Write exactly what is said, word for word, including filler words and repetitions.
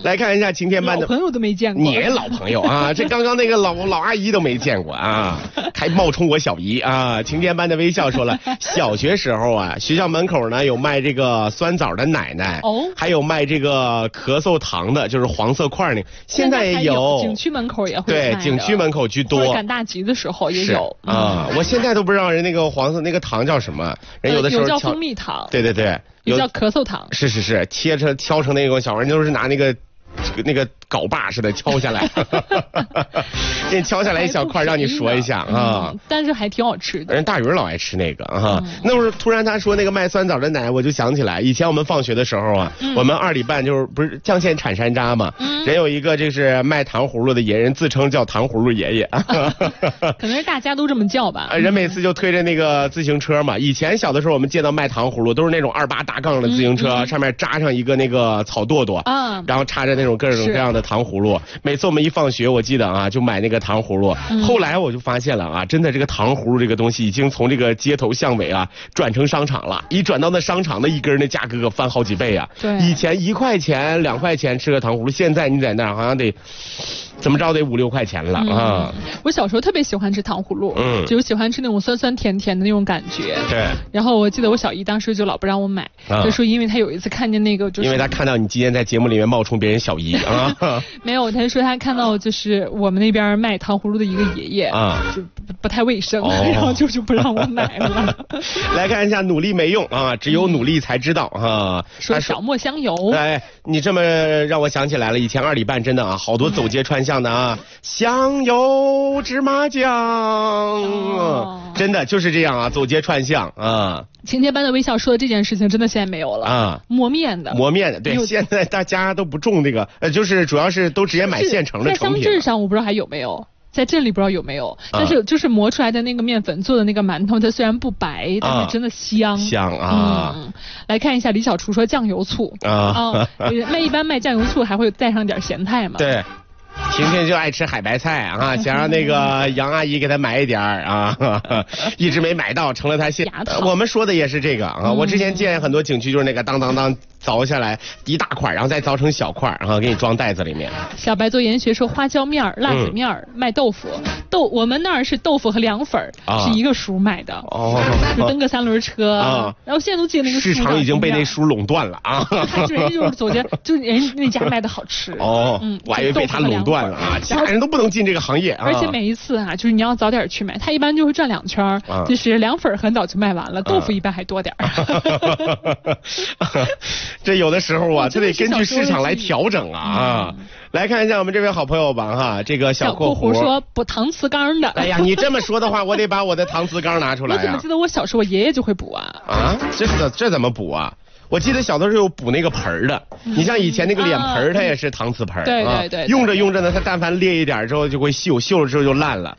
来看一下晴天班的老朋友都没见过， 你老朋友啊，这刚刚那个老老阿姨都没见过啊，还冒充我小姨啊。晴天班的微笑说了，小学时候啊，学校门口呢有卖这个酸枣的奶奶，哦，还有卖这个咳嗽糖的，就是黄色块那个，现在也有， 景区门口也会对，景区门口居多， 赶大集的时候也有啊。我现在都不知道人那个黄色那个糖叫什么，人有的时候有叫蜂蜜糖， 对对对。 有叫咳嗽糖， 是是是，切成敲成那种小人，就是拿那个那个镐把似的敲下来，给你敲下来一小块，让你说一下啊、 嗯。但是还挺好吃的。 人大鱼老爱吃那个啊。嗯、那会儿突然他说那个卖酸枣的奶，我就想起来，以前我们放学的时候啊，嗯、我们二里半就是不是绛县产山楂嘛，嗯、人有一个就是卖糖葫芦的爷，人自称叫糖葫芦爷爷。 可能是大家都这么叫吧。 人每次就推着那个自行车嘛，以前小的时候我们见到卖糖葫芦都是那种二八大杠的自行车，嗯、上面扎上一个那个草垛垛啊，然后插着那种各种各样的糖葫芦。每次我们一放学，我记得啊，就买那个糖葫芦。嗯、后来我就发现了啊，真的这个糖葫芦这个东西已经从这个街头巷尾啊转成商场了。一转到那商场，那一根那价格翻好几倍啊。 对， 以前一块钱、两块钱吃个糖葫芦，现在你在那儿好像得怎么着得五六块钱了、嗯、啊。 我小时候特别喜欢吃糖葫芦，嗯，就喜欢吃那种酸酸甜甜的那种感觉。 对。 然后我记得我小姨当时就老不让我买，啊、就说因为她有一次看见那个就是， 因为她看到你今天在节目里面冒充别人小姨啊。 没有，她说她看到就是我们那边卖糖葫芦的一个爷爷啊，就不不太卫生，哦、然后就就不让我买了。 来看一下，努力没用啊，只有努力才知道啊。 说小磨香油。 哎，你这么让我想起来了，以前二里半真的啊，好多走街串巷的啊，香油芝麻酱，哦、真的就是这样啊，走街串巷啊。 晴天般的微笑说的这件事情，真的现在没有了啊。磨面的， 磨面的，对，现在大家都不种这个，呃，就是主要是都直接买现成的成品。 在乡镇上我不知道还有没有。在镇里不知道有没有，但是就是磨出来的那个面粉做的那个馒头，它虽然不白，但是真的香香啊！ 嗯，来看一下李小厨说酱油醋啊，卖一般卖酱油醋还会带上点咸菜嘛？ 对。晴天就爱吃海白菜啊，想让那个杨阿姨给他买一点儿啊，一直没买到，成了他现。我们说的也是这个啊，我之前见很多景区就是那个当当当凿下来一大块，然后再凿成小块，然后给你装袋子里面。 小白做研学说花椒面、辣子面、嗯、卖豆腐，豆我们那儿是豆腐和凉粉、啊、是一个叔卖的哦，就蹬个三轮车啊，然后现在都记得那个市场已经被那叔垄断了啊， 他是人就是走街，就是人那家卖的好吃哦，嗯，我还以为被他垄断了啊，其他人都不能进这个行业啊。 而且每一次啊，就是你要早点去买，他一般就会转两圈，啊、就是凉粉很早就卖完了，豆腐一般还多点儿。 这有的时候啊，这得根据市场来调整啊啊！嗯、来看一下我们这位好朋友吧哈，这个小括弧说补搪瓷缸的。 哎呀，你这么说的话，我得把我的搪瓷缸拿出来、啊。 我怎么记得我小时候我爷爷就会补啊？ 啊，这怎这怎么补啊？我记得小的时候有补那个盆儿的，嗯、你像以前那个脸盆儿，它也是搪瓷盆儿、 嗯，对对对， 用着用着呢，它但凡裂一点之后就会锈，锈了之后就烂了。